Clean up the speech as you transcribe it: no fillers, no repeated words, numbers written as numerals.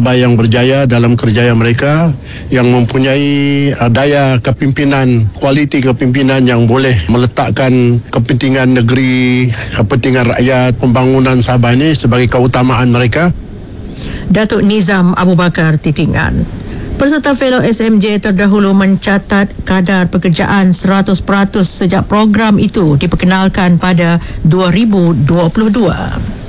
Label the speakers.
Speaker 1: Sabah yang berjaya dalam kerjaya mereka, yang mempunyai daya kepimpinan, kualiti kepimpinan yang boleh meletakkan kepentingan negeri, kepentingan rakyat, pembangunan Sabah ini sebagai keutamaan mereka.
Speaker 2: Datuk Nizam Abu Bakar Titingan. Peserta Fellow SMJ terdahulu mencatat kadar pekerjaan 100% sejak program itu diperkenalkan pada 2022.